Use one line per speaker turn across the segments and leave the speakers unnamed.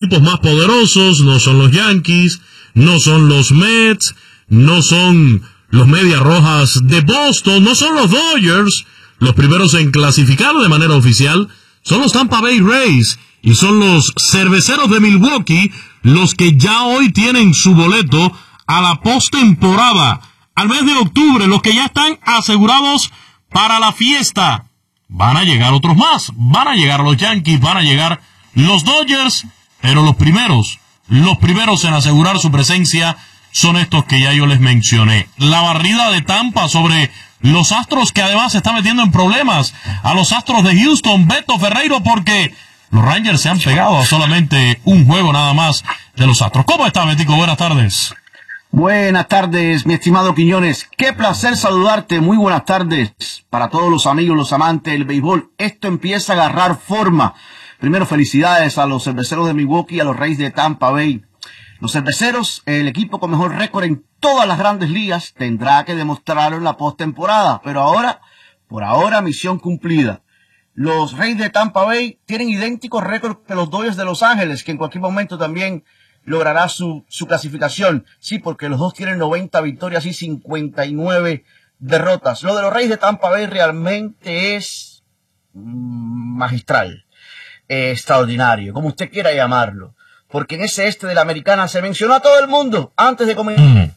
equipos más poderosos, no son los Yankees, no son los Mets, no son los Medias Rojas de Boston, no son los Dodgers. Los primeros en clasificar de manera oficial son los Tampa Bay Rays y son los Cerveceros de Milwaukee los que ya hoy tienen su boleto a la postemporada, al mes de octubre, los que ya están asegurados para la fiesta. Van a llegar otros más, van a llegar los Yankees, van a llegar los Dodgers, pero los primeros en asegurar su presencia son estos que ya yo les mencioné. La barrida de Tampa sobre los Astros, que además se está metiendo en problemas a los Astros de Houston, Beto Ferreiro, porque los Rangers se han pegado a solamente un juego nada más de los Astros. ¿Cómo está, Betico? Buenas tardes.
Buenas tardes, mi estimado Quiñones. Qué placer saludarte. Muy buenas tardes para todos los amigos, los amantes del béisbol. Esto empieza a agarrar forma. Primero, felicidades a los Cerveceros de Milwaukee y a los Rays de Tampa Bay. Los Cerveceros, el equipo con mejor récord en todas las grandes ligas, tendrá que demostrarlo en la postemporada. Pero por ahora, misión cumplida. Los Rays de Tampa Bay tienen idénticos récords que los Dodgers de Los Ángeles, que en cualquier momento también logrará su clasificación. Sí, porque los dos tienen 90 victorias y 59 derrotas. Lo de los Rays de Tampa Bay realmente es magistral, extraordinario, como usted quiera llamarlo. Porque en ese este de la Americana se mencionó a todo el mundo antes de comenzar,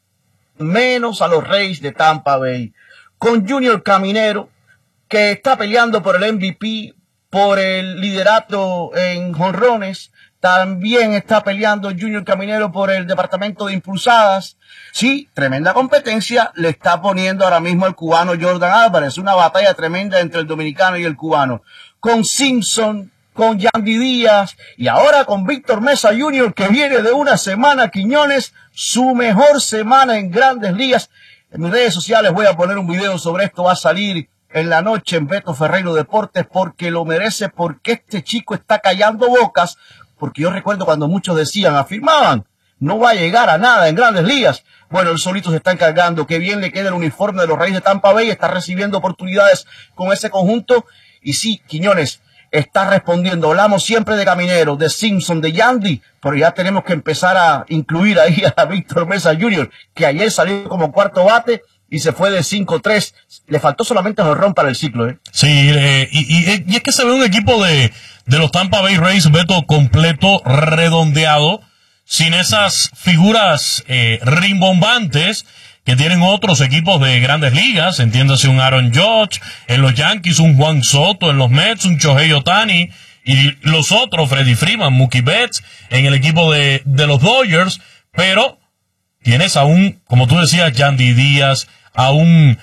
menos a los Rays de Tampa Bay, con Junior Caminero, que está peleando por el MVP, por el liderato en jonrones. También está peleando Junior Caminero por el departamento de impulsadas. Sí, tremenda competencia le está poniendo ahora mismo el cubano Jordan Álvarez. Una batalla tremenda entre el dominicano y el cubano. Con Simpson, con Yandy Díaz y ahora con Víctor Mesa Jr., que viene de una semana, Quiñones, su mejor semana en Grandes Ligas. En mis redes sociales voy a poner un video sobre esto. Va a salir en la noche en Beto Ferreiro Deportes, porque lo merece, porque este chico está callando bocas. Porque yo recuerdo cuando muchos afirmaban, no va a llegar a nada en Grandes Ligas. Bueno, él solito se está encargando. Qué bien le queda el uniforme de los Rays de Tampa Bay. Está recibiendo oportunidades con ese conjunto. Y sí, Quiñones está respondiendo. Hablamos siempre de Caminero, de Simpson, de Yandy, pero ya tenemos que empezar a incluir ahí a Víctor Mesa Jr., que ayer salió como cuarto bate y se fue de 5-3. Le faltó solamente jonrón para el ciclo, ¿eh?
Sí, y es que se ve un equipo de los Tampa Bay Rays, Beto, completo, redondeado, sin esas figuras rimbombantes que tienen otros equipos de Grandes Ligas. Entiéndase un Aaron Judge, en los Yankees un Juan Soto, en los Mets un Shohei Ohtani, y los otros, Freddie Freeman, Mookie Betts, en el equipo de los Dodgers. Pero tienes a un, como tú decías, Yandy Díaz, a un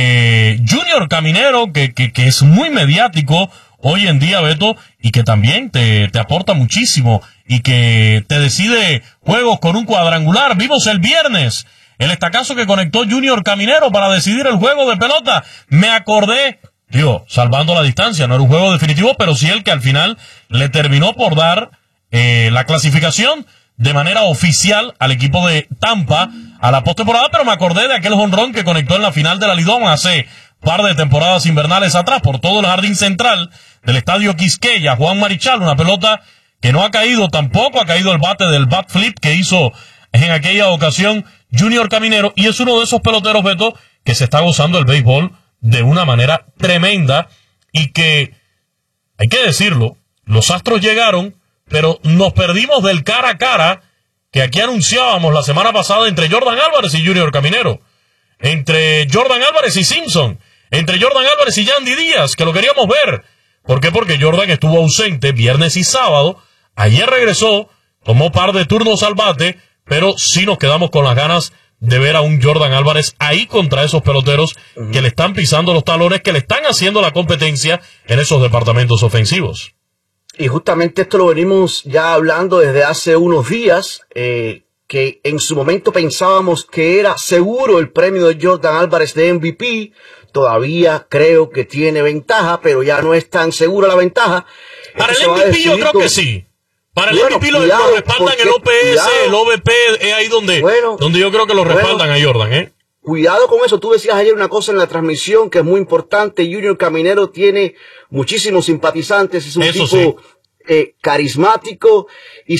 Junior Caminero que es muy mediático hoy en día, Beto, y que también te aporta muchísimo y que te decide juegos con un cuadrangular. Vimos el viernes el estacazo que conectó Junior Caminero para decidir el juego de pelota. Me acordé, salvando la distancia, no era un juego definitivo, pero sí el que al final le terminó por dar la clasificación de manera oficial al equipo de Tampa a la postemporada. Pero me acordé de aquel jonrón que conectó en la final de la Lidón hace par de temporadas invernales atrás por todo el jardín central del estadio Quisqueya, Juan Marichal, una pelota que no ha caído, tampoco ha caído el bate del bat flip que hizo en aquella ocasión Junior Caminero, y es uno de esos peloteros, Beto, que se está gozando el béisbol de una manera tremenda, y que, hay que decirlo, los Astros llegaron, pero nos perdimos del cara a cara que aquí anunciábamos la semana pasada entre Jordan Álvarez y Junior Caminero, entre Jordan Álvarez y Simpson, entre Jordan Álvarez y Yandy Díaz, que lo queríamos ver. ¿Por qué? Porque Jordan estuvo ausente viernes y sábado, ayer regresó, tomó par de turnos al bate, pero sí nos quedamos con las ganas de ver a un Jordan Álvarez ahí contra esos peloteros que le están pisando los talones, que le están haciendo la competencia en esos departamentos ofensivos.
Y justamente esto lo venimos ya hablando desde hace unos días, que en su momento pensábamos que era seguro el premio de Jordan Álvarez de MVP. Todavía creo que tiene ventaja, pero ya no es tan segura la ventaja.
Para el MVP yo creo que sí. Para el MVP lo respaldan el OPS, el OVP, es ahí donde yo creo que lo respaldan a Jordan, ¿eh?
Cuidado con eso. Tú decías ayer una cosa en la transmisión que es muy importante. Junior Caminero tiene muchísimos simpatizantes, es un tipo carismático, y